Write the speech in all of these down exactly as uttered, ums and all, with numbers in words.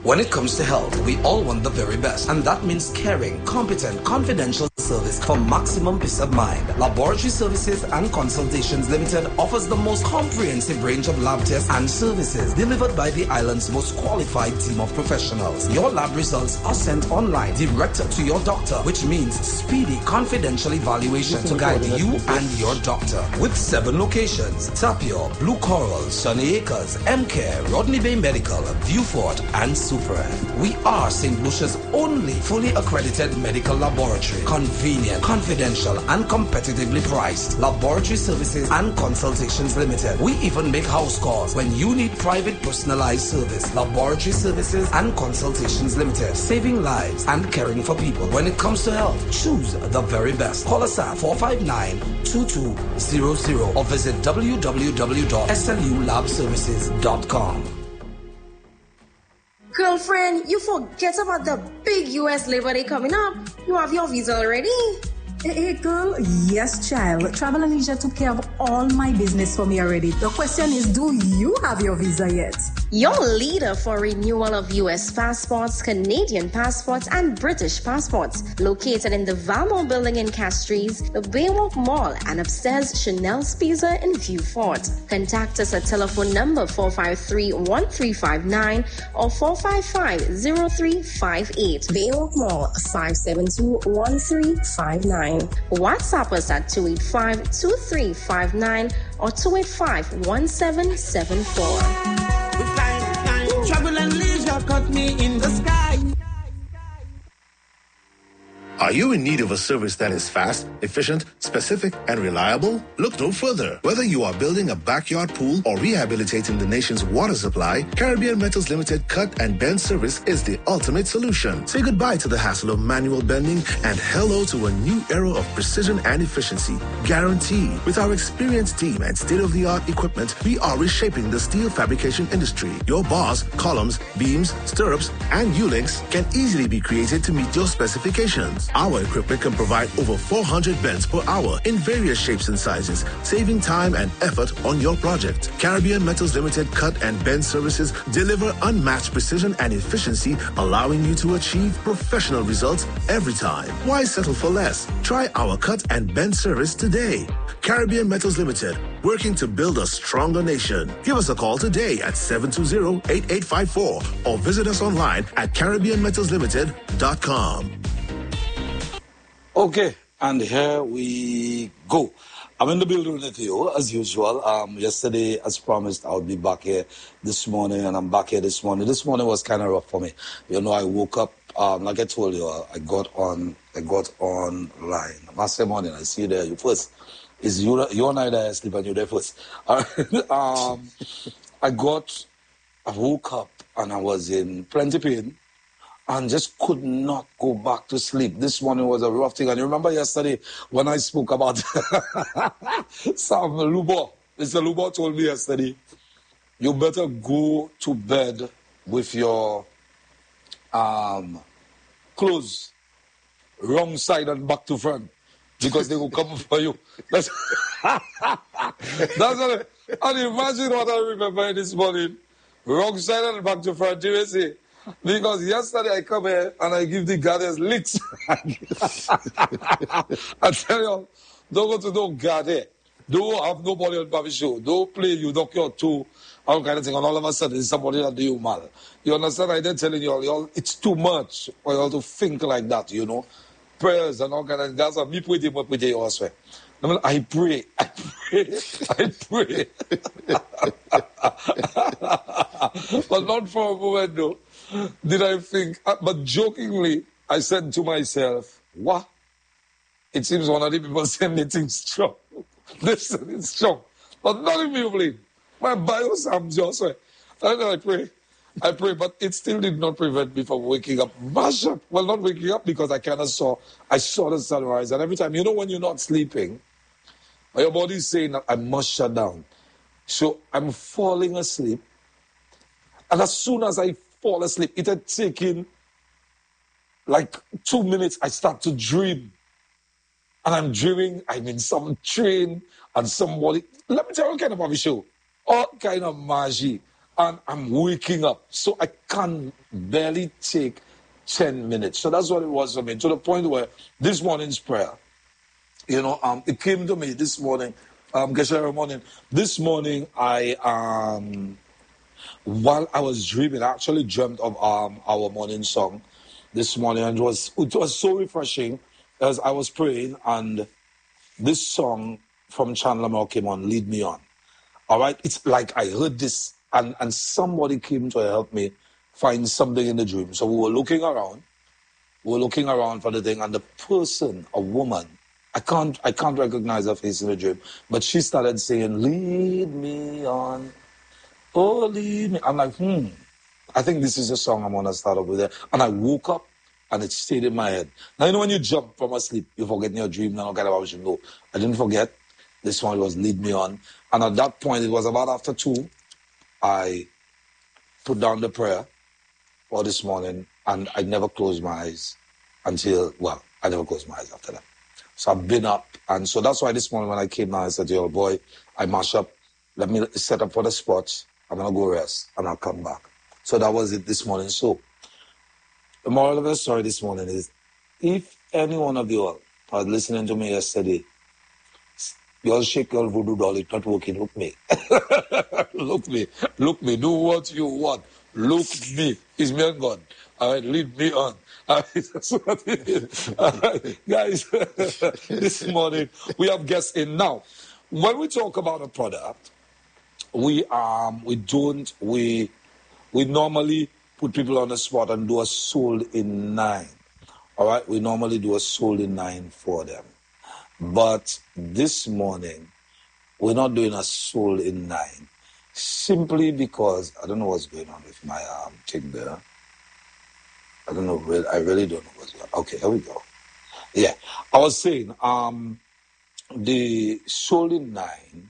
When it comes to health, we all want the very best, and that means caring, competent, confidential service for maximum peace of mind. Laboratory Services and Consultations Limited offers the most comprehensive range of lab tests and services delivered by the island's most qualified team of professionals. Your lab results are sent online direct to your doctor, which means speedy, confidential evaluation to guide you and your doctor. With seven locations: Tapio, Blue Coral, Sunny Acres, M-Care, Rodney Bay Medical, Viewfort, and Super. We are Saint Lucia's only fully accredited medical laboratory. Convenient, confidential, and competitively priced. Laboratory Services and Consultations Limited. We even make house calls when you need private personalized service. Laboratory Services and Consultations Limited. Saving lives and caring for people. When it comes to health, choose the very best. Call us at four five nine, two two zero zero or visit w w w dot s l u lab services dot com. Girlfriend, you forget about the big U S Labor Day coming up. You have your visa already? Hey, hey, girl. Yes, child. Travel and Leisure took care of all my business for me already. The question is, do you have your visa yet? Your leader for renewal of U S passports, Canadian passports, and British passports. Located in the Valmont building in Castries, the Baywalk Mall, and upstairs Chanel's Pizza in Viewfort. Contact us at telephone number four five three, one three five nine or four five five, zero three five eight. Baywalk Mall, five seven two, one three five nine. WhatsApp us at two eight five, two three five nine or two eight five, one seven seven four. Travel and leisure caught me in the sky. Are you in need of a service that is fast, efficient, specific, and reliable? Look no further. Whether you are building a backyard pool or rehabilitating the nation's water supply, Caribbean Metals Limited Cut and Bend service is the ultimate solution. Say goodbye to the hassle of manual bending and hello to a new era of precision and efficiency. Guaranteed. With our experienced team and state-of-the-art equipment, we are reshaping the steel fabrication industry. Your bars, columns, beams, stirrups, and U-links can easily be created to meet your specifications. Our equipment can provide over four hundred bends per hour in various shapes and sizes, saving time and effort on your project. Caribbean Metals Limited Cut and Bend services deliver unmatched precision and efficiency, allowing you to achieve professional results every time. Why settle for less? Try our cut and bend service today. Caribbean Metals Limited, working to build a stronger nation. Give us a call today at seven two zero, eight eight five four or visit us online at caribbean metals limited dot com. Okay, and here we go. I'm in the building with you, as usual. Um, yesterday, as promised, I would be back here this morning, and I'm back here this morning. This morning was kind of rough for me. You know, I woke up, um, like I told you, I got on, I got online. Master morning, I see you there, you first. Is you, you and I there, I sleep, and you there first. um, I got, I woke up, and I was in plenty pain. And just could not go back to sleep. This morning was a rough thing. And you remember yesterday when I spoke about Sam Lubo? Mister Lubo told me yesterday, you better go to bed with your um, clothes wrong side and back to front because they will come for you. That's, that's what I, and imagine what I remember this morning. Wrong side and back to front, you see. Because yesterday I come here and I give the guardians licks. I tell you, don't go to no guard here. Don't have nobody on Bobby show. Don't play you, don't your two, all kind of thing. And all of a sudden, it's somebody that do you mal. You understand? I didn't telling you all, you all, it's too much for you all to think like that, you know. Prayers and all kind of things. That's me put him up with you also. I mean, I pray, I pray, I pray. But not for a moment, though. Did I think, but jokingly, I said to myself, what? It seems one of the people saying anything strong. Listen, it's strong. But not in me, believe. My bios, I'm just, and I pray, I pray, but it still did not prevent me from waking up. Mash up. Well, not waking up because I kind of saw, I saw the sunrise. And every time, you know, when you're not sleeping, your body is saying that I must shut down. So I'm falling asleep. And as soon as I fall asleep, it had taken like two minutes, I start to dream. And I'm dreaming, I'm in some train and somebody, let me tell you what kind of a show. All kind of magie. and I'm waking up. So I can barely take ten minutes. So that's what it was for me, to the point where this morning's prayer, you know, um, it came to me this morning, um, Geshera morning. This morning, I, um, while I was dreaming, I actually dreamt of um, our morning song this morning, and it was, it was so refreshing as I was praying, and this song from Chandler Moore came on, Lead Me On. All right, it's like I heard this, and, and somebody came to help me find something in the dream. So we were looking around, we were looking around for the thing, and the person, a woman, I can't, I can't recognize her face in the dream, but she started saying, lead me on, oh, lead me. I'm like, hmm, I think this is a song I'm going to start up with it. And I woke up, and it stayed in my head. Now, you know when you jump from a sleep, you forget in your dream, now kind of how you know. I didn't forget. This one was Lead Me On. And at that point, it was about after two, I put down the prayer for this morning, and I never closed my eyes until, well, I never closed my eyes after that. So I've been up, and so that's why this morning when I came down, I said, yo, boy, I mash up, let me set up for the spots, I'm going to go rest, and I'll come back. So that was it this morning. So the moral of the story this morning is, if any one of you all are listening to me yesterday, you all shake your voodoo doll, it's not working, look me. Look me, look me, do what you want. Look me, it's me and God. All right, lead me on. All right, that's what it is. All right, guys, this morning we have guests in. Now, when we talk about a product, we um we don't, we we normally put people on the spot and do a sold in nine. All right, we normally do a sold in nine for them. But this morning, we're not doing a sold in nine, simply because I don't know what's going on with my um, thing there. I don't know. I really don't know what's going on. Okay, here we go. Yeah, I was saying um, the sold in nine,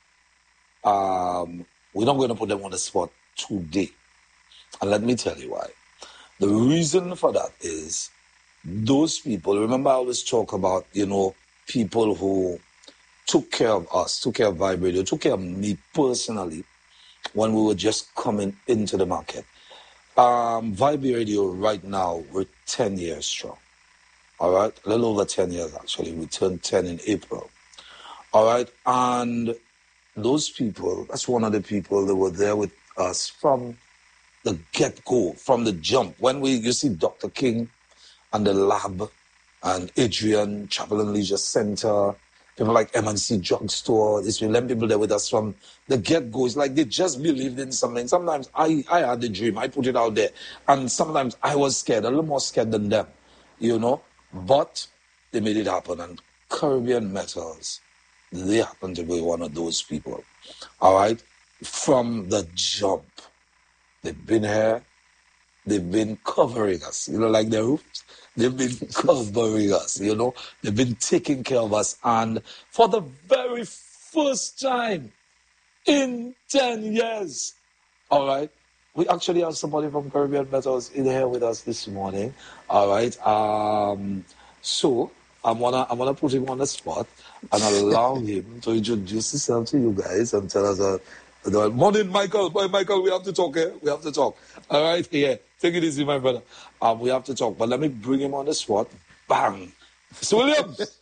um, we're not going to put them on the spot today. And let me tell you why. The reason for that is those people, remember I always talk about, you know, people who took care of us, took care of Vibe Radio, took care of me personally when we were just coming into the market. Um, Vibe Radio right now, we're ten years strong. All right? A little over ten years, actually. We turned ten in April. All right? And those people, that's one of the people that were there with us from the get-go, from the jump. When we, you see Doctor King and the lab, and Adrian, Travel and Leisure Center, people like M and C Drugstore, these people there with us from the get-go. It's like they just believed in something. Sometimes I, I had a dream, I put it out there, and sometimes I was scared, a little more scared than them, you know, but they made it happen. And Caribbean Metals, they happen to be one of those people, all right? From the jump, they've been here, they've been covering us, you know, like the roofs. They've been covering us, you know. They've been taking care of us. And for the very first time in ten years, all right, we actually have somebody from Caribbean Metals in here with us this morning, all right. Um, so I'm gonna, I'm gonna put him on the spot and allow him to introduce himself to you guys and tell us uh, the morning, Michael. Boy, Michael, we have to talk here. We have to talk. All right, yeah. Take it easy, my brother. Um, we have to talk, but let me bring him on the spot. Bang. Mister Williams.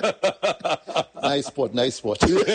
Nice spot, nice spot. Good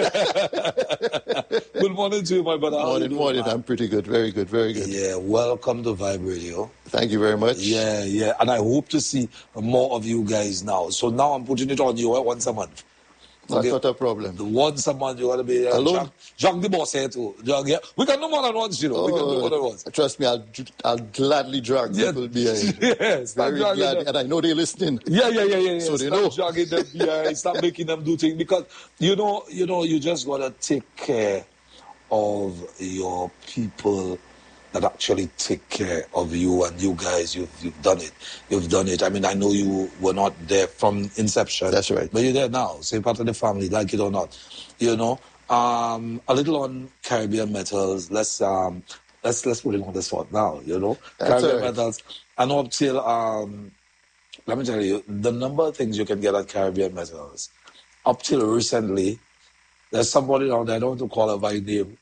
morning to you, my brother. Morning, morning. I'm pretty good, very good, very good. Yeah, welcome to Vibe Radio. Thank you very much. Yeah, yeah, and I hope to see more of you guys now. So now I'm putting it on you eh, once a month. That's okay. Not a problem. Once a month, you want to be uh, alone. Drunk the boss here too. Drunk, yeah. We can do more than once, you know. Oh, we can do more than once. Trust me, I'll, I'll gladly drag yeah. people behind. Yes, very glad, and I know they're listening. Yeah, yeah, yeah, yeah. yeah. So they start know. Dragging them behind, start making them do things because you know, you know, you just gotta take care of your people that actually take care of you, and you guys, you've you've done it. You've done it. I mean, I know you were not there from inception. That's right. But you're there now. So you're part of the family, like it or not. You know, um, a little on Caribbean Metals. Let's um, let's let's put it on the spot now. You know, That's Caribbean right. Metals. And up till um, let me tell you, the number of things you can get at Caribbean Metals. Up till recently, There's somebody down there, I don't want to call her by name.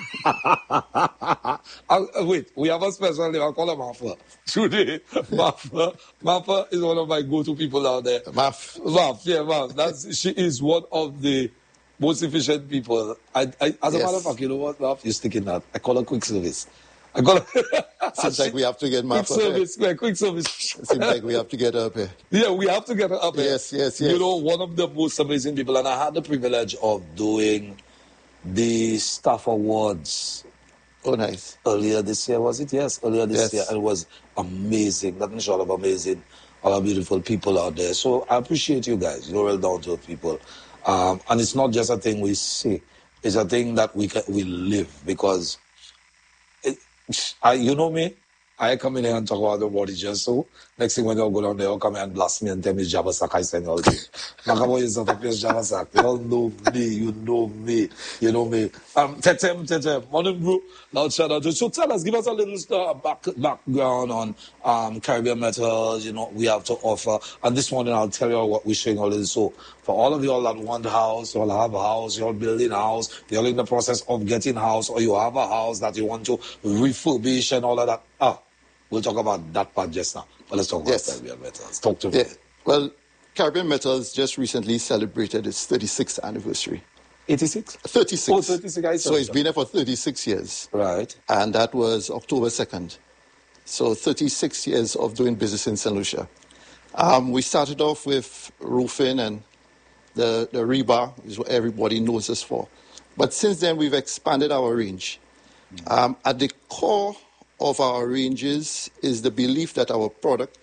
I'll, wait, we have a special name. I'll call her Marfa. Today, Marfa. Marfa is one of my go-to people out there. Maf. Maf, yeah, Maf. That's, she is one of the most efficient people. I, I, as a Yes. matter of fact, you know what, Maf? You're sticking that. I call her quick service. I call her... Seems like we have to get quick Maf up here. service, yeah, quick service. Seems like we have to get her up here. Yeah, we have to get her up there. Yes, yes, yes. You know, one of the most amazing people, and I had the privilege of doing the staff awards Oh, nice. earlier this year, was it? Yes, earlier this Yes. year. And it was amazing. Nothing short of amazing. All our beautiful people out there. So I appreciate you guys. You're well down to earth people. Um, and it's not just a thing we say. It's a thing that we can, we live because, it, I, you know me, I come in here and talk about the body just so. Next thing when you go down there, you come here and blast me and tell me Java Sack I send all day. Makabo is not a place Java Sack. You all know me, you know me, you know me. Um, Tetem, Tetem, morning bro, loud shout out to. So tell us, give us a little uh, back, background on um, Caribbean Metals, you know, we have to offer. And this morning I'll tell you all what we're showing all this. So for all of you all that want a house, you all have a house, you're building a house, you're in the process of getting a house, or you have a house that you want to refurbish and all of that. Ah, we'll talk about that part just now. But let's talk about Yes. Caribbean Metals. Talk to me. Yeah. Well, Caribbean Metals just recently celebrated its thirty-sixth anniversary. eighty-six? thirty-six. Oh, thirty-six, I So it's said. been there for thirty-six years. Right. And that was October second. So thirty-six years of doing business in Saint Lucia. Um, we started off with roofing and the, the rebar is what everybody knows us for. But since then, we've expanded our range. Um, at the core of our ranges is the belief that our product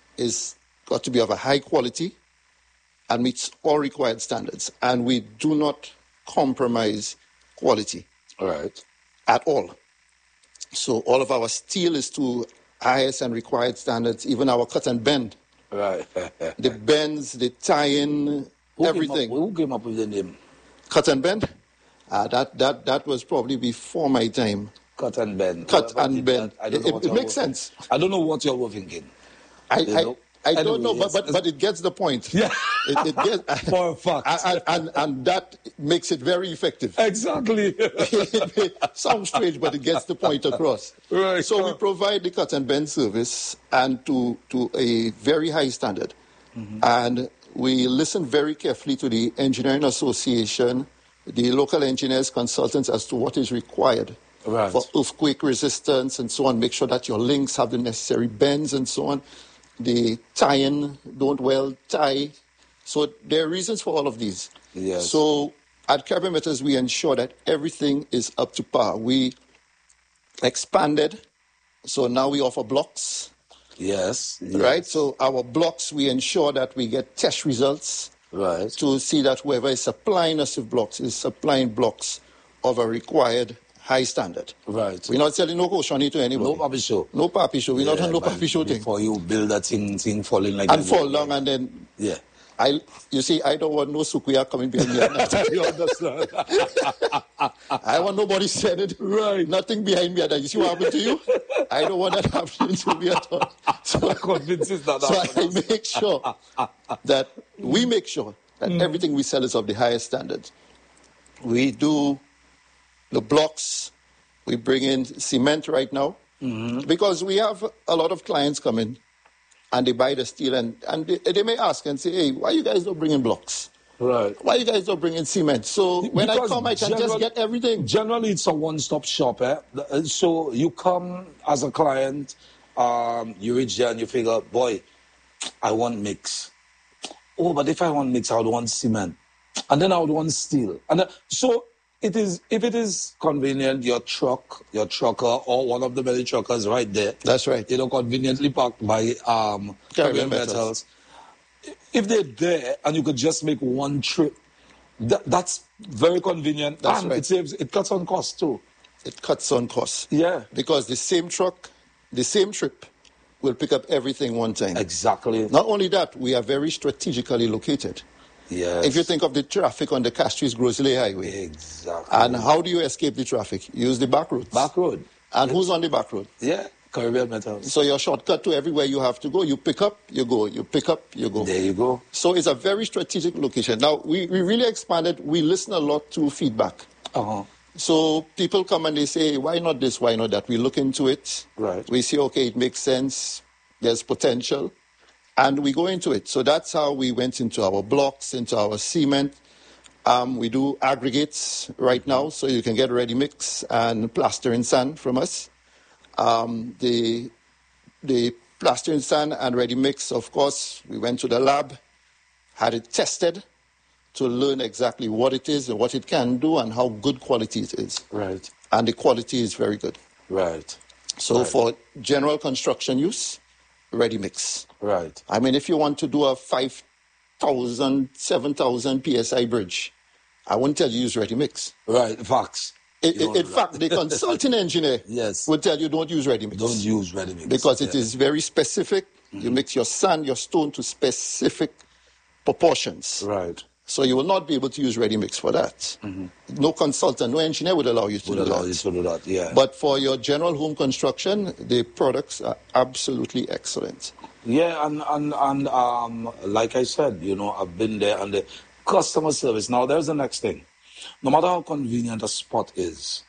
is got to be of a high quality and meets all required standards. And we do not compromise quality All right. at all. So all of our steel is to highest and required standards, even our cut and bend. Right. The bends, the tie-in, Who everything. Came up, who came up with the name? Cut and bend? Uh, that, that, that was probably before my time. Cut and bend. Cut Whoever and did bend. that, I don't It- know it- what it y'all makes were- sense. I don't know what you were thinking. I, You I, know? I Anyway, don't know, yes, but, but, but it gets the point. Yeah. It, it gets, For a fact. And, and, and that makes it very effective. Exactly. It may sound strange, but it gets the point across. Right. So we provide the cut and bend service and to, to a very high standard. Mm-hmm. And we listen very carefully to the Engineering Association, the local engineers, consultants as to what is required Right. for earthquake resistance and so on. Make sure that your links have the necessary bends and so on. The tie-in, don't well tie. So there are reasons for all of these. Yes. So at Caribbean Metals, we ensure that everything is up to par. We expanded, so now we offer blocks, Yes. yes. right? So our blocks, we ensure that we get test results Right. to see that whoever is supplying us with blocks is supplying blocks of a required high standard. Right. We're not selling no Koshani to anybody. No papi show. No papi show. We're not Yeah, on no man, papi show thing. Before you build that thing, thing falling like And that. fall down and then Yeah. I, you see, I don't want no sukuya coming behind me at night. You understand? I want nobody saying it. Right. Nothing behind me at night. You see what happened to you? I don't want that happening to me at all. So, Convinces that so I happens. make sure that we make sure that everything we sell is of the highest standard. We do the blocks. We bring in cement right now because we have a lot of clients coming and they buy the steel and, and they, they may ask and say, hey, why you guys don't bring in blocks? Right. Why you guys don't bring in cement? So when I Because come, I can just general- get everything. Generally, it's a one-stop shop. Eh? The- So you come as a client, um, you reach there and you figure, boy, I want mix. Oh, but if I want mix, I would want cement. And then I would want steel. And then, so it is, if it is convenient, your truck, your trucker, or one of the many truckers right there, That's right. you know, conveniently parked by um, Caribbean Caribbean Metals. Metals. If they're there and you could just make one trip, that, that's very convenient. That's and right. it saves, it cuts on cost too. It cuts on costs. Yeah. Because the same truck, the same trip will pick up everything one time. Exactly. Not only that, we are very strategically located. Yes. If you think of the traffic on the Castries Grosley Highway, Exactly. and how do you escape the traffic? Use the back roads. Back road. And who's on the back road? Yeah. Caribbean Metals. So your shortcut to everywhere you have to go, you pick up, you go. You pick up, you go. There you go. So it's a very strategic location. Now, we, we really expanded. We listen a lot to feedback. Uh-huh. So people come and they say, why not this, why not that? We look into it. Right. We see, okay, it makes sense. There's potential. And we go into it. So that's how we went into our blocks, into our cement. Um, we do aggregates right now, so you can get ready mix and plaster and sand from us. Um, the, the plaster and sand and ready mix, of course, we went to the lab, had it tested to learn exactly what it is and what it can do and how good quality it is. Right. And the quality is very good. Right. So right. for general construction use, ready mix. Right. I mean, if you want to do a five thousand, seven thousand P S I bridge, I wouldn't tell you use ready mix. Right, facts. It, it, in fact, the consulting engineer yes. would tell you don't use ready mix. Don't use ready mix. Because it yeah. is very specific. Mm-hmm. You mix your sand, your stone to specific proportions. Right. So you will not be able to use ready mix for that. Mm-hmm. No consultant, no engineer would allow you to would do allow that. you to do that, yeah. But for your general home construction, the products are absolutely excellent. Yeah, and, and, and um, like I said, you know, I've been there, and the customer service. Now, there's the next thing. No matter how convenient a spot is,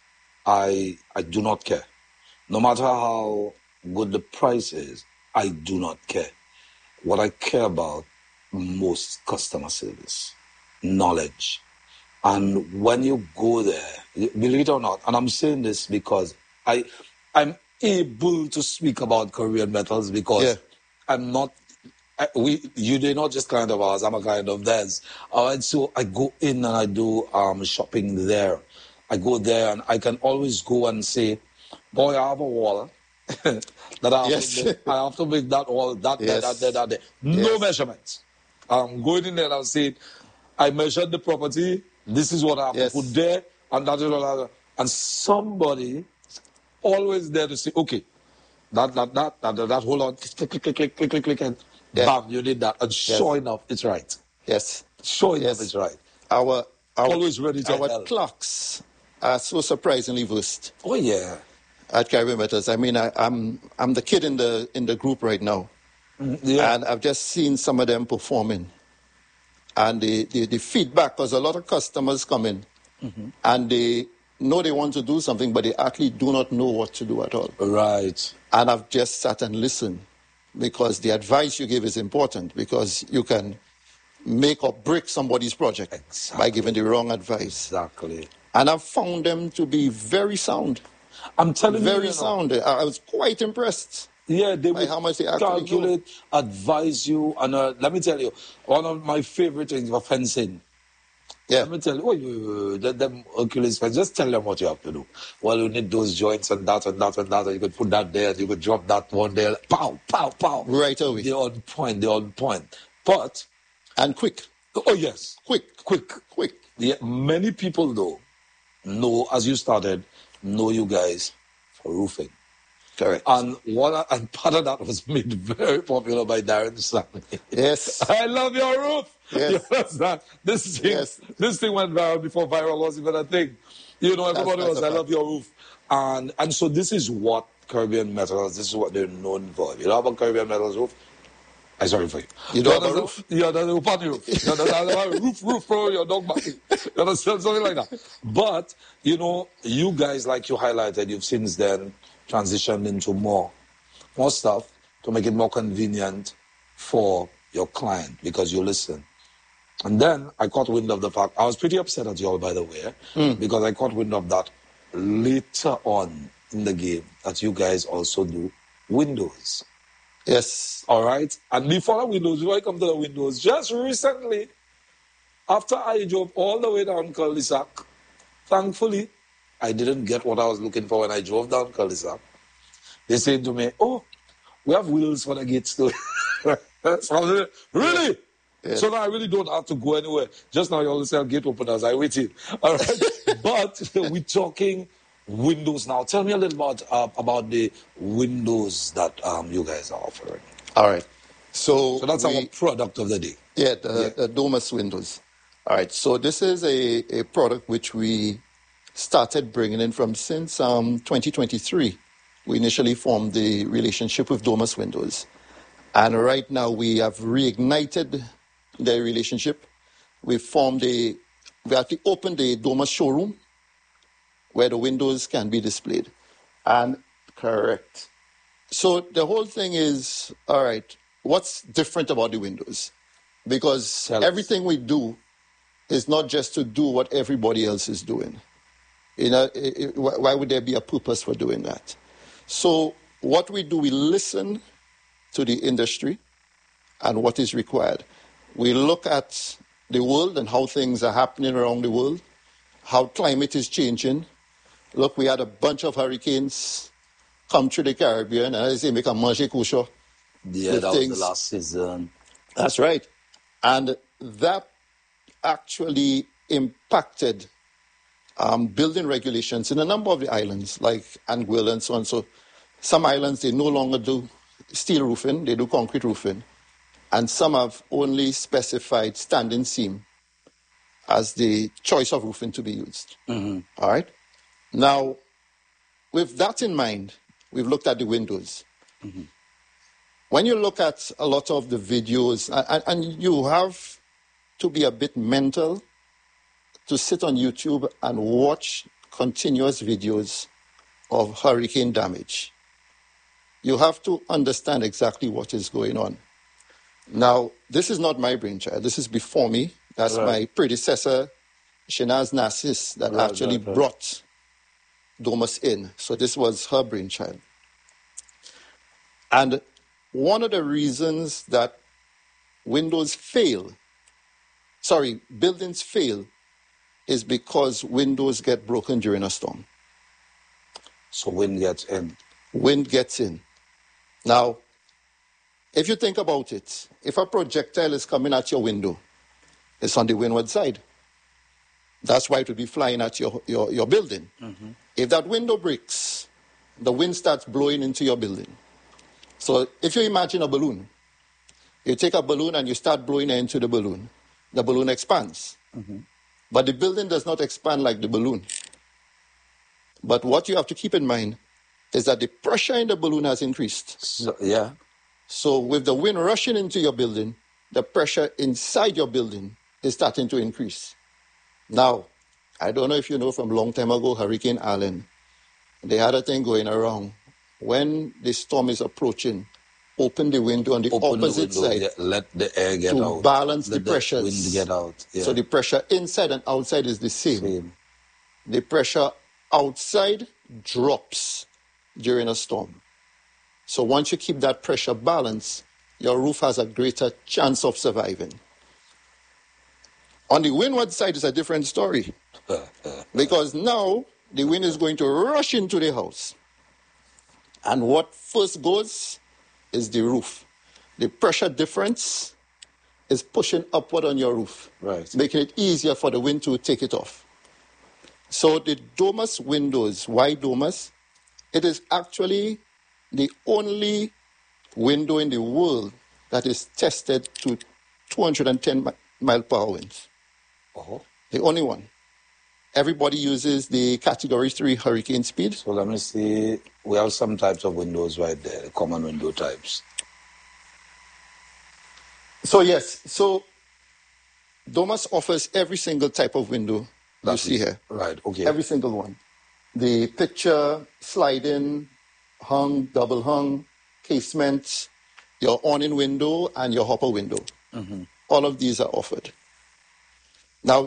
I I do not care. No matter how good the price is, I do not care. What I care about most, customer service, knowledge. And when you go there, believe it or not, and I'm saying this because I, I'm able to speak about Caribbean Metals because yeah. I'm not, I, we, you, they're not just client of ours, I'm a client of theirs. All right, so I go in and I do um, shopping there. I go there and I can always go and say, boy, I have a wall that I have, yes. to make, I have to make that wall, that, yes. that, that, that, that. No yes. measurements. I'm going in there and I'm saying, I measured the property, this is what I have yes. to put there, and that is what I have. And somebody always there to say, okay, that, that, that, that, that, that hold on, click, click, click, click, click, click, click, and yeah. bam, you did that. And yes. sure enough, it's right. Yes. Sure yes. enough, it's right. Our, our, always ready to Our help. clocks are so surprisingly versed. Oh, yeah. At Caribbean Metals. I mean, I, I'm I'm the kid in the in the group right now. Mm, yeah. And I've just seen some of them performing. And the, the, the feedback, because a lot of customers come in mm-hmm. and they know they want to do something, but they actually do not know what to do at all. Right. And I've just sat and listened because the advice you give is important because you can make or break somebody's project exactly. by giving the wrong advice. Exactly. And I've found them to be very sound. I'm telling very you. Very sound. Know. I was quite impressed. Yeah, they would how much they actually calculate, know. advise you. And uh, let me tell you, one of my favorite things for fencing. Yeah. Let me tell you, oh, you, let them Hercules fence, just tell them what you have to do. Well, you need those joints and that and that and that. And you could put that there, and you could drop that one there. Pow, pow, pow. Right away. They're on point, they're on point. But. And quick. Oh, yes. Quick. Quick. Quick. Yeah, many people, though, know, as you started, know you guys for roofing. Correct. And one and part of that was made very popular by Darren Stanley. Yes. I love your roof. Yes. You understand? This thing, yes. this thing went viral before viral was even a thing. You know, everybody that's, that's was, I love your roof. And and so this is what Caribbean Metals, this is what they're known for. If you don't have a Caribbean Metals roof, I'm sorry for you. You don't have a roof? Yeah, that's a roof on you. You know, roof, roof for your dog back. You understand? Something like that. But, you know, you guys, like you highlighted, you've since then transitioned into more, more stuff to make it more convenient for your client because you listen. And then I caught wind of the fact, I was pretty upset at you all, by the way, mm. because I caught wind of that later on in the game that you guys also do windows. Yes. All right. And before the windows, before I come to the windows, just recently, after I drove all the way down Cul-de-sac, thankfully, I didn't get what I was looking for when I drove down Cul-de-sac. They said to me, oh, we have wheels for the gates too. So, really? Yes. So now I really don't have to go anywhere. Just now you all sell gate openers. I waited. All right. But we're talking windows now. Tell me a little about uh, about the windows that um, you guys are offering. All right. So, so that's we, our product of the day. Yeah, the, yeah. the Domus windows. All right. So this is a, a product which we started bringing in from since um, twenty twenty-three. we initially formed the relationship with Domus Windows. And right now we have reignited the relationship. We formed a, we actually opened a Domus showroom where the windows can be displayed. And correct. So the whole thing is, all right, what's different about the windows? Because Tell everything us. we do is not just to do what everybody else is doing. You know, it, it, why would there be a purpose for doing that? So what we do, we listen to the industry and what is required. We look at the world and how things are happening around the world, how climate is changing. Look, we had a bunch of hurricanes come through the Caribbean, and I say, make a manger kusho. Yeah, that things. was the last season. That's right. And that actually impacted um, building regulations in a number of the islands, like Anguilla and so on. So some islands, they no longer do steel roofing, they do concrete roofing. And some have only specified standing seam as the choice of roofing to be used. Mm-hmm. All right? Now, with that in mind, we've looked at the windows. Mm-hmm. When you look at a lot of the videos, and, and you have to be a bit mental to sit on YouTube and watch continuous videos of hurricane damage. You have to understand exactly what is going on. Now, this is not my brainchild. This is before me. That's right. My predecessor, Shinaz Nassis, that right, actually right, right. brought Domus in. So this was her brainchild. And one of the reasons that windows fail, sorry, buildings fail, is because windows get broken during a storm. So wind gets in. Wind gets in. Now, if you think about it, if a projectile is coming at your window, it's on the windward side. That's why it would be flying at your, your, your building. Mm-hmm. If that window breaks, the wind starts blowing into your building. So if you imagine a balloon, you take a balloon and you start blowing air into the balloon. The balloon expands. Mm-hmm. But the building does not expand like the balloon. But what you have to keep in mind is that the pressure in the balloon has increased. So, yeah. So with the wind rushing into your building, the pressure inside your building is starting to increase. Now, I don't know if you know from a long time ago, Hurricane Allen, they had a thing going around. When the storm is approaching, open the window on the open opposite the window, side. Yeah, let the air get to out. To balance let the pressures. The wind get out. Yeah. So the pressure inside and outside is the same. same. The pressure outside drops during a storm. So once you keep that pressure balanced, your roof has a greater chance of surviving. On the windward side is a different story. Because now the wind is going to rush into the house. And what first goes is the roof. The pressure difference is pushing upward on your roof, right, making it easier for the wind to take it off. So the Domus windows, why Domus? It is actually the only window in the world that is tested to two hundred ten mile per hour winds. Uh-huh. The only one. Everybody uses the category three hurricane speed. So let me see. We have some types of windows right there, the common window types. So yes, so Domus offers every single type of window you see here. Right, okay. Every single one. The picture, sliding, hung, double hung, casement, your awning window, and your hopper window. Mm-hmm. All of these are offered. Now,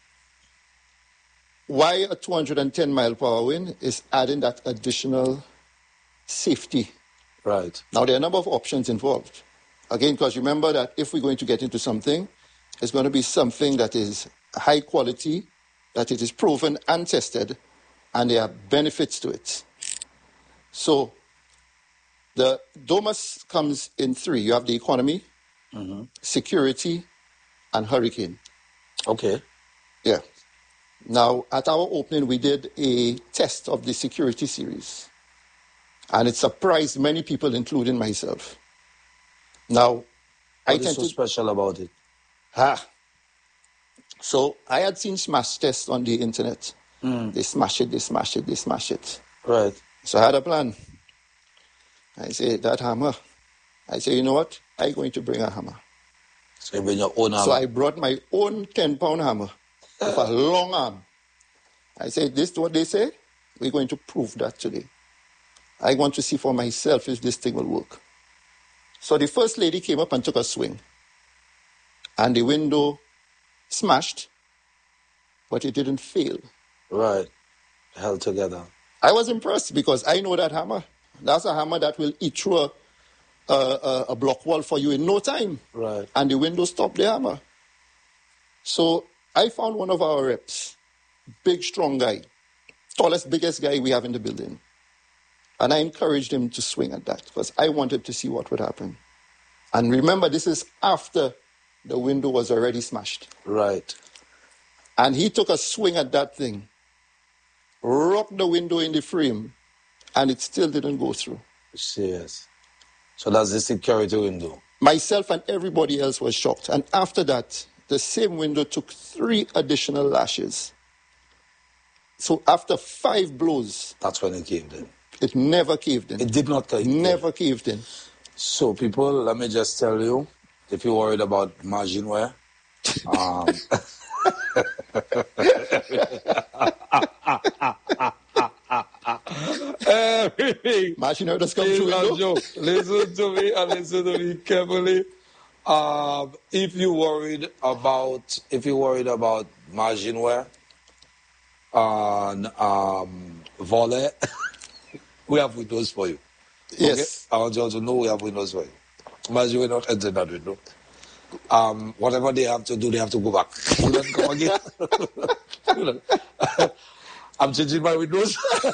why a two hundred ten mile per hour wind is adding that additional safety. Right. Now, there are a number of options involved. Again, because remember that if we're going to get into something, it's going to be something that is high quality, that it is proven and tested, and there are benefits to it. So, the Domus comes in three. You have the economy, mm-hmm. security, and hurricane. Okay. Yeah. Now, at our opening, we did a test of the security series. And it surprised many people, including myself. Now, what I is tend so to... special about it? Ah. So, I had seen smash tests on the internet. Mm. They smash it, they smash it, they smash it. Right. So, I had a plan. I say, that hammer. I say, you know what? I'm going to bring a hammer. So you bring your own hammer? So I brought my own ten-pound hammer with a long arm. I said, this is what they say? We're going to prove that today. I want to see for myself if this thing will work. So the first lady came up and took a swing. And the window smashed, but it didn't fail. Right. Held together. I was impressed because I know that hammer. That's a hammer that will eat through a, a, a, a block wall for you in no time. Right. And the window stopped the hammer. So I found one of our reps, big, strong guy, tallest, biggest guy we have in the building. And I encouraged him to swing at that because I wanted to see what would happen. And remember, this is after the window was already smashed. Right. And he took a swing at that thing, rocked the window in the frame, and it still didn't go through. Serious. So that's the security window. Myself and everybody else was shocked. And after that, the same window took three additional lashes. So after five blows... That's when it caved in. It never caved in. It did not cave in. Never caved in. So people, let me just tell you, if you're worried about margin wear, um... Everything. Margin wear does come through window. Listen to me and listen to me carefully. Um, if you worried about, if you worried about margin wear and um, volley, we have windows for you. Yes. Okay? I want you all to know we have windows for you. Margin wear not enter that window. Um, whatever they have to do, they have to go back. You don't come again. I'm changing my windows.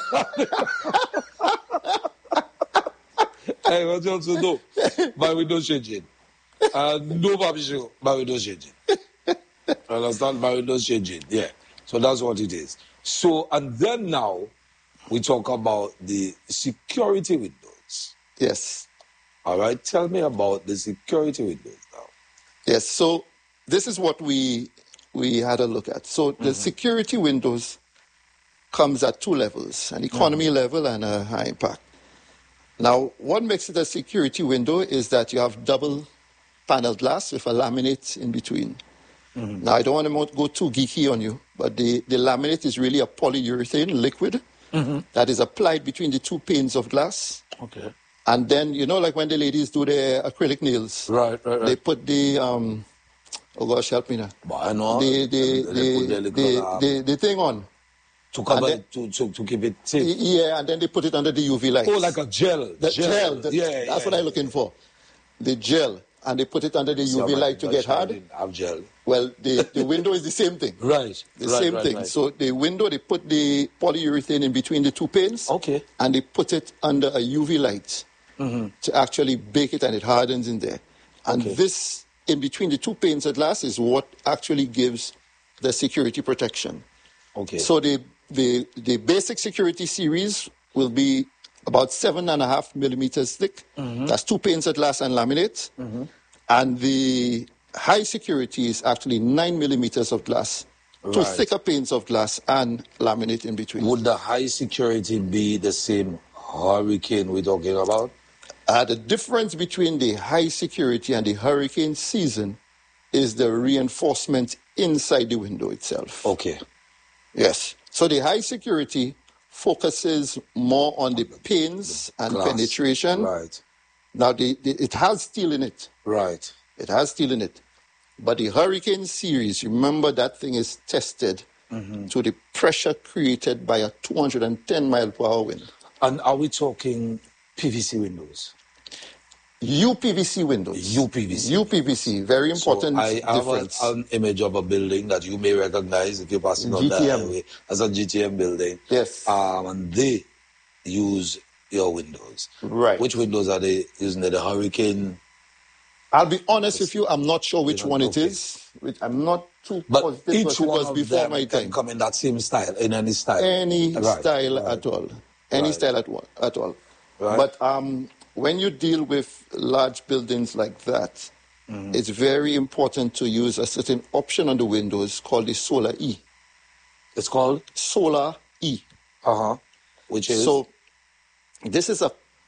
I want you all to know my windows changing. Uh, no Babisho, my windows changing. Understand? My windows changing. Yeah. So that's what it is. So, and then now we talk about the security windows. Yes. All right. Tell me about the security windows now. Yes. So this is what we we had a look at. So the mm-hmm. security windows comes at two levels, an economy mm-hmm. level and a high impact. Now, what makes it a security window is that you have double panel glass with a laminate in between. Mm-hmm. Now, I don't want to go too geeky on you, but the, the laminate is really a polyurethane liquid mm-hmm. that is applied between the two panes of glass. Okay. And then, you know, like when the ladies do their acrylic nails. Right, right, right. They put the, um, oh gosh, help me now. But I know. The, the, the, the, the, the, the thing on. To cover then, it, to, to, to keep it safe. Yeah, and then they put it under the U V light. Oh, like a gel. The gel. gel. The, yeah, that's yeah, what yeah. I'm looking for. The gel. And they put it under the so U V light to get hard. Have gel. Well, the, the window is the same thing. Right. The right, same right, thing. Right. So the window, they put the polyurethane in between the two panes. Okay. And they put it under a U V light mm-hmm. to actually bake it, and it hardens in there. And okay. this, in between the two panes of glass, is what actually gives the security protection. Okay. So the the the basic security series will be about seven and a half millimeters thick. Mm-hmm. That's two panes of glass and laminate. Mm-hmm. And the high security is actually nine millimeters of glass. Right. Two thicker panes of glass and laminate in between. Would the high security be the same hurricane we're talking about? Uh, the difference between the high security and the hurricane season is the reinforcement inside the window itself. Okay. Yes. So the high security focuses more on the panes and glass. Penetration. Right. Now, the, the, it has steel in it. Right. It has steel in it. But the Hurricane series, remember that thing is tested mm-hmm. to the pressure created by a two hundred ten mile per hour wind. And are we talking P V C windows? U P V C windows. U P V C. U P V C, very important so I difference. have a, an image of a building that you may recognize if you're passing on the highway as a G T M building. Yes. Um, and they use your windows. Right. Which windows are they using? The Hurricane? I'll be honest with you, I'm not sure which one okay. it is. I'm not too but positive. Each one was of before them my can time. come in that same style, in any style. Any right. style right. at all. Any right. style at, at all. Right. But um, when you deal with large buildings like that, mm-hmm. it's very important to use a certain option on the windows called the Solar E. It's called? Solar E. Uh-huh. Which is? So this is a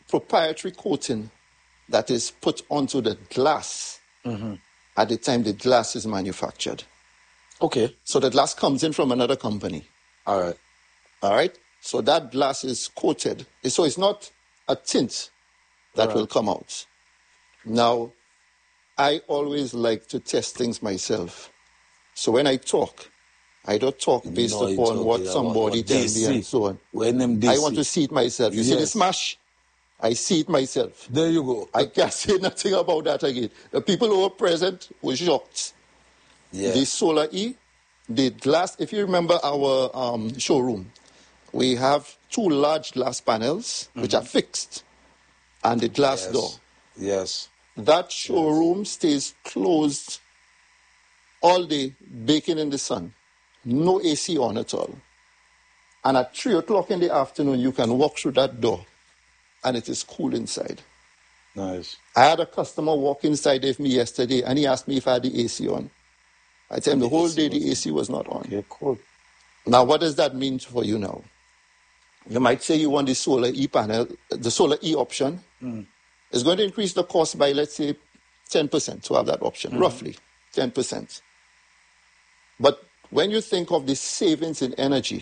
proprietary coating that is put onto the glass Mm-hmm. at the time the glass is manufactured. Okay. So the glass comes in from another company. All right. All right? So that glass is coated. So it's not a tint that Right. will come out. Now, I always like to test things myself. So when I talk, I don't talk based No, you upon talk what about somebody what they tells me and see. so on. When them they I want see. to see it myself. You see Yes. the smash? I see it myself. There you go. I can't say nothing about that again. The people who were present were shocked. Yeah. The Solar E, the glass, if you remember our um, showroom, we have two large glass panels which are fixed and the glass yes. door. Yes. That showroom stays closed all day, baking in the sun. No A C on at all. And at three o'clock in the afternoon, you can walk through that door and it is cool inside. Nice. I had a customer walk inside with me yesterday and he asked me if I had the A C on. I told him the whole day the A C was not on. Okay, cool. Now, what does that mean for you now? You might say you want the Solar E panel, the Solar E option. Mm. It's going to increase the cost by, let's say, ten percent to have that option, Mm-hmm. roughly ten percent. But when you think of the savings in energy,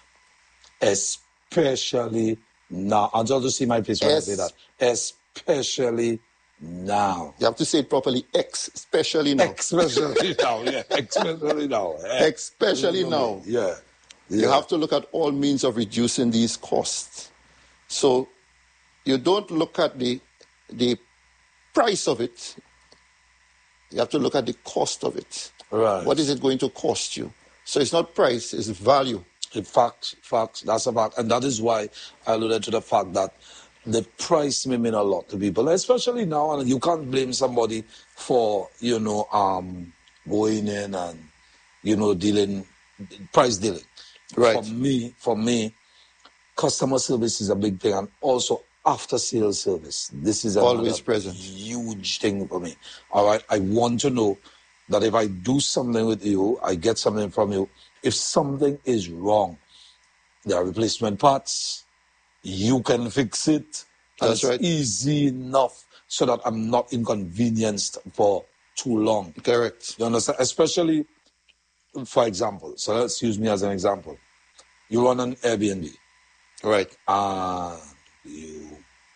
Especially now. I'll just see my face when Es- I say that. Especially now. you have to say it properly, especially now. Especially now, yeah. Especially now. eh. Especially now. Yeah. You Yeah. have to look at all means of reducing these costs. So you don't look at the the price of it. You have to look at the cost of it. Right. What is it going to cost you? So it's not price, it's value. In fact, fact, that's a fact. And that is why I alluded to the fact that the price may mean a lot to people, especially now. And you can't blame somebody for, you know, um, going in and, you know, dealing, price dealing. Right. For me, for me, customer service is a big thing. And also after sales service. This is Always another present. huge thing for me. All right. I want to know that if I do something with you, I get something from you. If something is wrong, there are replacement parts. You can fix it. That's It's right. easy enough so that I'm not inconvenienced for too long. Correct. You understand? Especially, for example, so let's use me as an example. You run an Airbnb. Right. Uh, you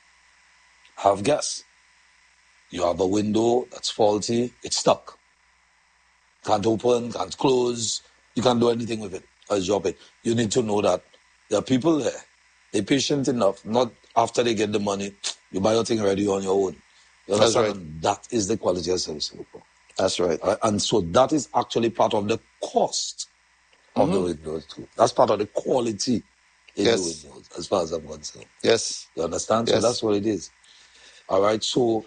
have gas. You have a window that's faulty. It's stuck. Can't open, can't close. You can't do anything with it. As job it. You need to know that there are people there. They're patient enough. Not after they get the money, you buy your thing ready on your own. You That's understand? And that is the quality of service. That's right. Uh, and so that is actually part of the cost of the windows too. That's part of the quality in Yes. the windows, as far as I'm concerned. Yes. You understand? Yes. So that's what it is. All right. So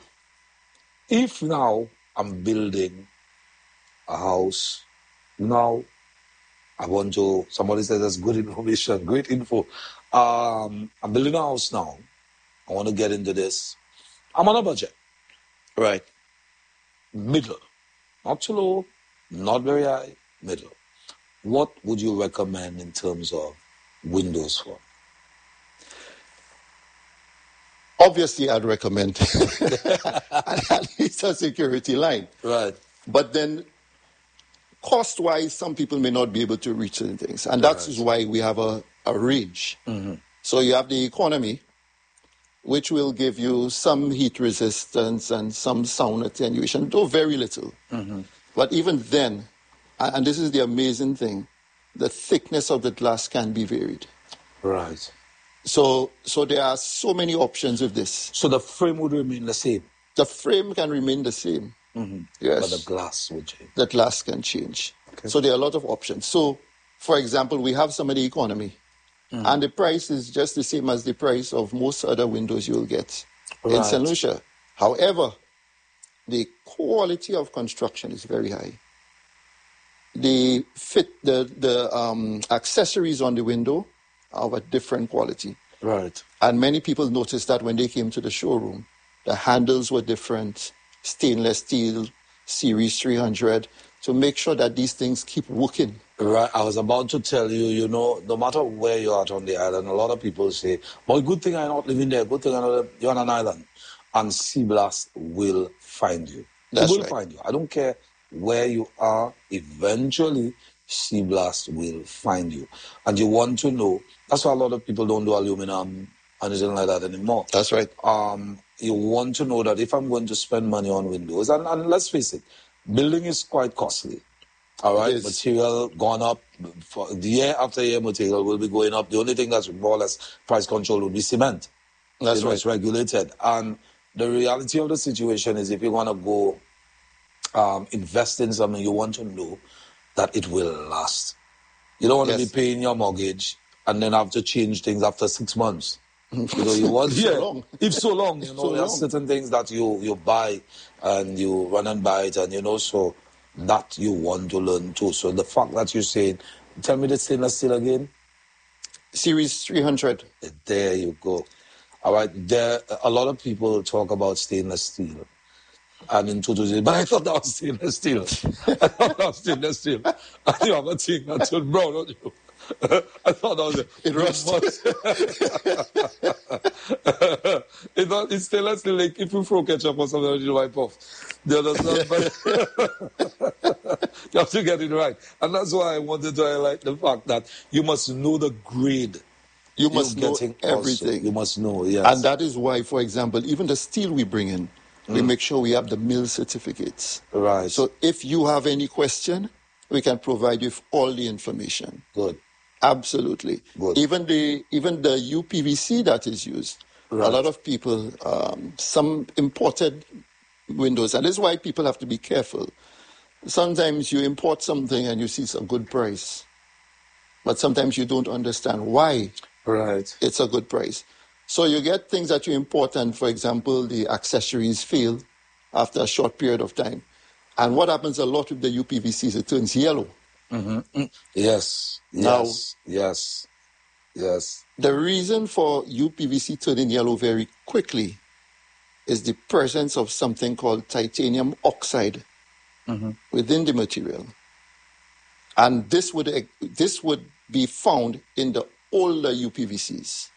if now I'm building a house, now I want to, somebody says that's good information, great info. Um, I'm building a house now. I want to get into this. I'm on a budget. Right. Middle. Not too low, not very high, middle. What would you recommend in terms of windows for? Obviously, I'd recommend at least a security line. Right. But then, cost-wise, some people may not be able to reach certain things. And that's Right. why we have a, a range. So you have the economy, which will give you some heat resistance and some sound attenuation, though very little. But even then, a- and this is the amazing thing, the thickness of the glass can be varied. Right. So, so there are so many options with this. So the frame would remain the same, The frame can remain the same. Yes. but the glass would change. The glass can change. So there are a lot of options. So, for example, we have some of the economy, and the price is just the same as the price of most other windows you'll get in Right. Saint Lucia. However, the quality of construction is very high. The fit, the the um, accessories on the window are of a different quality. Right. And many people noticed that when they came to the showroom. The handles were different, stainless steel, Series three hundred, to make sure that these things keep working. Right, I was about to tell you, you know, no matter where you're at on the island, a lot of people say, well, good thing I'm not living there, good thing I'm not, you're on an island. And Sea Blast will find you. That's it will right. find you. I don't care where you are, eventually Sea Blast will find you. And you want to know, that's why a lot of people don't do aluminum and anything like that anymore. That's right. Um, you want to know that if I'm going to spend money on windows, and, and let's face it, building is quite costly. All right, material gone up for the year after year. Material will be going up. The only thing that's more or less price control would be cement. That's you know, right. It's regulated, and the reality of the situation is, if you want to go um, invest in something, you want to know that it will last. You don't want Yes. to be paying your mortgage and then have to change things after six months. You know, you want If so yeah, long. if so long. You know, So there are long. certain things that you you buy and you run and buy it, and you know so. That you want to learn too. So the fact that you're saying, tell me the stainless steel again. Series three hundred. There you go. All right. There, a lot of people talk about stainless steel. And in two thousand, but I thought that was stainless steel. I thought that was stainless steel. And you have a thing that turned brown, don't you? I thought that was it. It rusted. It's not, it's stainless steel, like if you throw ketchup or something, you wipe off. You understand? But you have to get it right. And that's why I wanted to highlight the fact that you must know the grade. You must you're know getting everything. Also. You must know, yes. And that is why, for example, even the steel we bring in, Mm. we make sure we have the mill certificates. Right. So if you have any question, we can provide you with all the information. Good. Absolutely. Good. Even the even the U P V C that is used, Right. a lot of people, um, some imported windows, and this is why people have to be careful. Sometimes you import something and you see it's a good price, but sometimes you don't understand why Right. it's a good price. So you get things that you import, and for example, the accessories fail after a short period of time. And what happens a lot with the U P V Cs, it turns yellow. Mm-hmm. Yes. Now- Yes. Yes. Yes. The reason for U P V C turning yellow very quickly is the presence of something called titanium oxide within the material. And this would this would be found in the older U P V Cs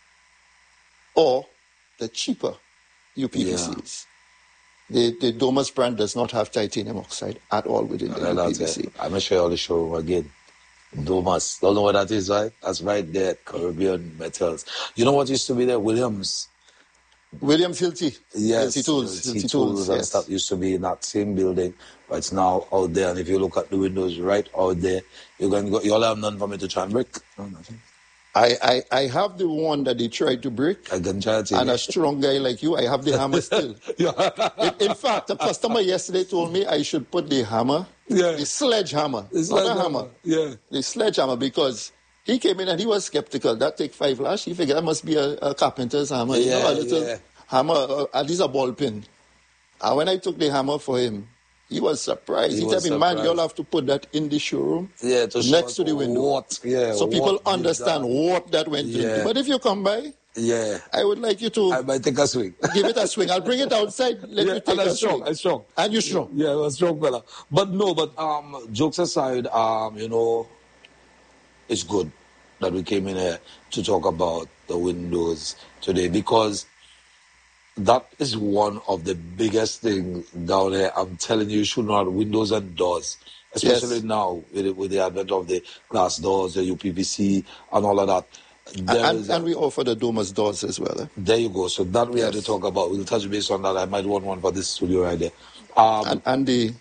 or the cheaper U P V Cs. The, the Domus brand does not have titanium oxide at all within the And U P I'll V C. say- I'm going to show you all the showroom again. Domus. Don't know what that is, right? That's right there. Caribbean Metals. You know what used to be there? Williams. Williams Hilti. Yes. Hilti Tools. Hilti Hilti Tools Tools, and yes. stuff used to be in that same building, but it's now out there. And if you look at the windows right out there, you're going to go, you all have none for me to try and break. No, nothing. I, I, I have the one that they tried to break. I can try to And a strong guy like you, I have the hammer still. in, in fact, a customer yesterday told me I should put the hammer, Yeah. the sledgehammer, It's not like a hammer, Yeah. the sledgehammer, because he came in and he was skeptical. That take five lash. He figured that must be a, a carpenter's hammer. you know, Yeah, a little yeah. hammer, uh, at least a ball pin. And when I took the hammer for him, he was surprised. He He, was told me, man, surprised. you'll have to put that in the showroom Yeah, to show next us to the window. what- yeah, so people what did understand that- what that went Yeah. into. But if you come by, Yeah. I would like you to I might take a swing. give it a swing. I'll bring it outside. Let Yeah, you take and a I'm strong. swing. I'm strong. And you're strong. Yeah, I'm a strong fella. But no, but um, jokes aside, um, you know, it's good that we came in here to talk about the windows today, because that is one of the biggest things down there. I'm telling you, you should know windows and doors, especially Yes. now with, the- with the advent of the glass doors, the U P V C, and all of that. There And, is a- and we offer the Domus doors as well. eh? there you go. So that we had to Yes. talk about. We'll touch base on that. I might want one for this studio right there. Um, And, and the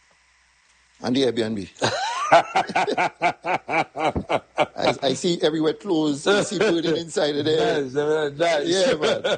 and the Airbnb. I, I see everywhere closed. I see building inside of there. nice, uh, nice. Yeah,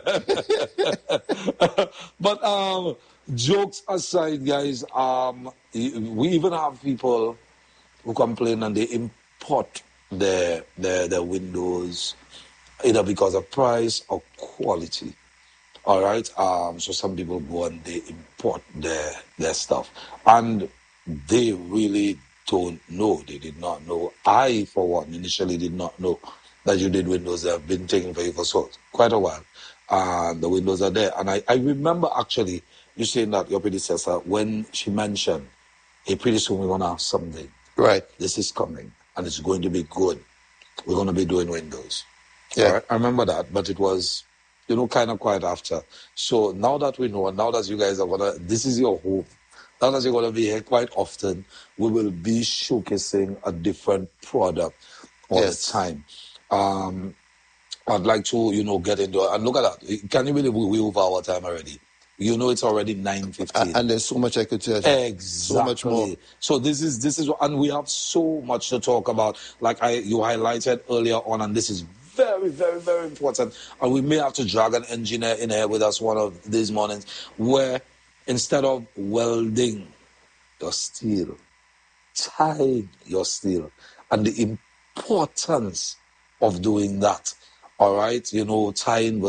man. But um, jokes aside, guys, um, we even have people who complain and they import their their their windows either because of price or quality. All right. Um, so some people go and they import their their stuff, and they really don't know. They did not know. I, for one, initially did not know that you did windows that have been taken for you for so quite a while, and the windows are there. And I, I remember actually you saying that your predecessor when she mentioned, "Hey, pretty soon we're gonna have something. Right. This is coming." and it's going to be good. We're going to be doing windows. Yeah. All right? I remember that, but it was, you know, kind of quiet after. So now that we know, now that you guys are going to, this is your hope. Now that you're going to be here quite often, we will be showcasing a different product all Yes. the time. Um, I'd like to, you know, get into it. And look at that. Can you believe we over our time already? You know, it's already nine fifteen. And there's so much I could tell you. Exactly. So much more. So this is, this is, and we have so much to talk about. Like I, you highlighted earlier on, and this is very, very, very important. And we may have to drag an engineer in here with us one of these mornings, where instead of welding your steel, tying your steel, and the importance of doing that. All right, you know, tying